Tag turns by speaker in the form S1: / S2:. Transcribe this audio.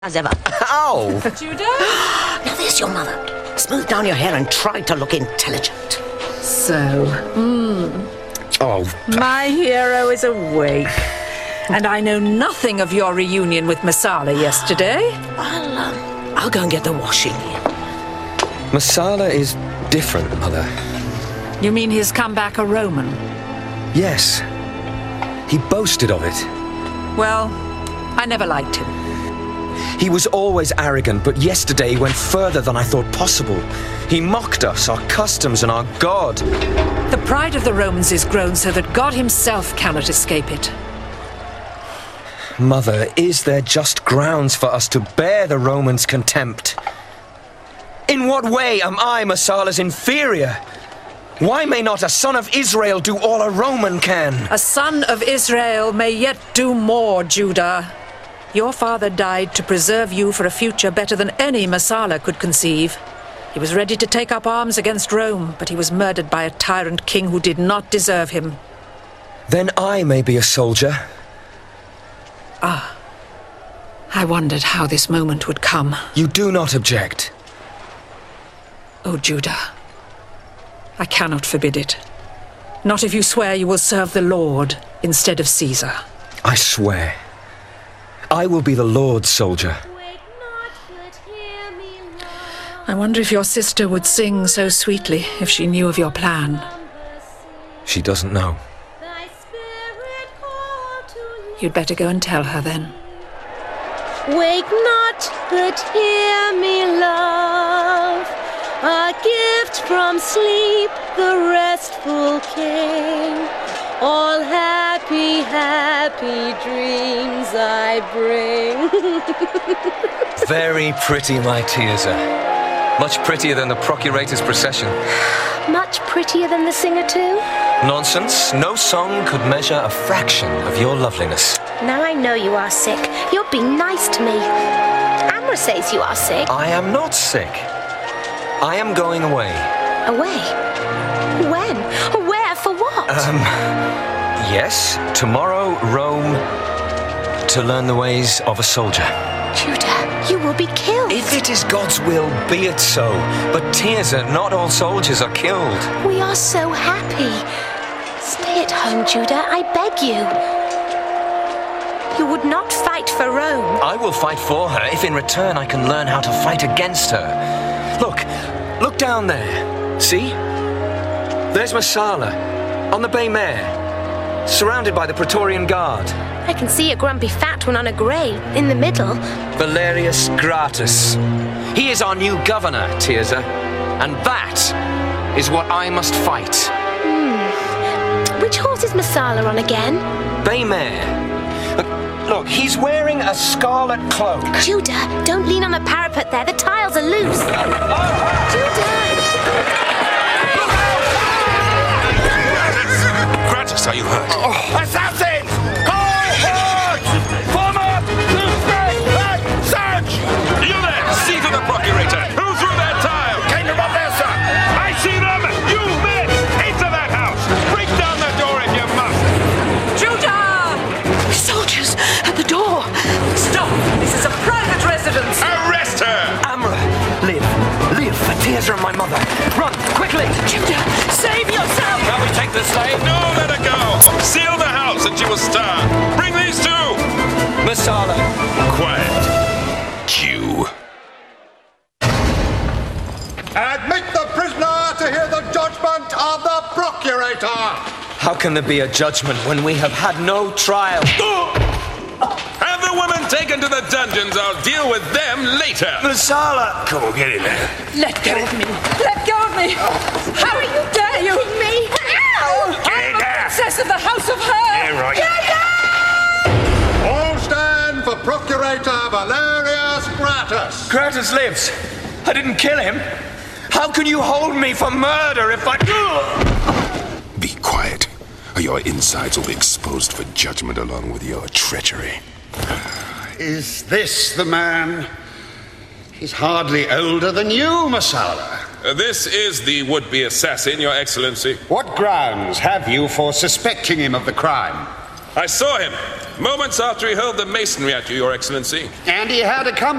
S1: as ever.
S2: Ow!
S3: Judah?
S1: Now there's your mother. Smooth down your hair and try to look intelligent.
S3: So,
S2: Oh,
S3: my hero is awake. And I know nothing of your reunion with Messala yesterday.
S1: I'll go and get the washing.
S2: Messala is different, Mother.
S3: You mean he's come back a Roman?
S2: Yes. He boasted of it.
S3: Well, I never liked him.
S2: He was always arrogant, but yesterday he went further than I thought possible. He mocked us, our customs, and our God.
S3: The pride of the Romans is grown so that God himself cannot escape it.
S2: Mother, is there just grounds for us to bear the Romans' contempt? In what way am I Messala's inferior? Why may not a son of Israel do all a Roman can?
S3: A son of Israel may yet do more, Judah. Your father died to preserve you for a future better than any Messala could conceive. He was ready to take up arms against Rome, but he was murdered by a tyrant king who did not deserve him.
S2: Then I may be a soldier.
S3: I wondered how this moment would come.
S2: You do not object.
S3: Oh, Judah, I cannot forbid it. Not if you swear you will serve the Lord instead of Caesar.
S2: I swear. I will be the Lord's soldier.
S3: I wonder if your sister would sing so sweetly if she knew of your plan.
S2: She doesn't know.
S3: You'd better go and tell her then.
S4: Wake not, but hear me, love, a gift from sleep, the restful king. All happy, happy dreams I bring.
S2: Very pretty, my Tirzah. Much prettier than the procurator's procession.
S4: Much prettier than the singer too?
S2: Nonsense. No song could measure a fraction of your loveliness.
S4: Now I know you are sick. You're being nice to me. Amra says you are sick.
S2: I am not sick. I am going away.
S4: Away? When? Where? For what?
S2: Yes, tomorrow, Rome, to learn the ways of a soldier.
S4: Judah, you will be killed.
S2: If it is God's will, be it so. But Tirzah, not all soldiers are killed.
S4: We are so happy. Stay at home, Judah, I beg you. You would not fight for Rome.
S2: I will fight for her if in return I can learn how to fight against her. Look down there. See? There's Messala, on the Bay Mare, surrounded by the Praetorian Guard.
S4: I can see a grumpy fat one on a grey, in the middle.
S2: Valerius Gratus. He is our new governor, Tirzah. And that is what I must fight.
S4: Which horse is Messala on again?
S2: Bay Mare. Look, he's wearing a scarlet cloak.
S4: Judah, don't lean on the parapet there. The tiles are loose. Judah!
S5: Gratus, are you hurt?
S6: Assassins! Call hordes! Form up! Search!
S5: You there! See to the procurator! Who threw that tile?
S6: Came from up there, sir!
S5: I see them! You men! Into that house! Break down the door if you must!
S3: Judah! Soldiers at the door! Stop! This is a private residence!
S5: Arrest her!
S2: Amra, live for Tirzah and my mother. Run, quickly!
S3: Judah, save yourself!
S5: Shall we take the slave? No, let her go! Seal the house and she will starve! Bring these two!
S2: Messala.
S5: Quiet. Jew.
S6: Admit the prisoner to hear the judgment of the procurator!
S2: How can there be a judgment when we have had no trial?
S5: Have the women taken to the dungeons. I'll deal with them later.
S2: Messala!
S5: Come on, get in there.
S3: Let go of me! Let go of me! How dare you? Me? Ow! I'm the princess of the House of Her!
S5: Yeah, right.
S6: All stand for Procurator Valerius Gratus!
S2: Gratus lives. I didn't kill him. How can you hold me for murder if I...
S5: Be quiet, or your insides will be exposed for judgment along with your treachery.
S6: Is this the man? He's hardly older than you, Messala.
S5: This is the would-be assassin, Your Excellency.
S6: What grounds have you for suspecting him of the crime?
S7: I saw him moments after he hurled the masonry at you, Your Excellency.
S6: And he had a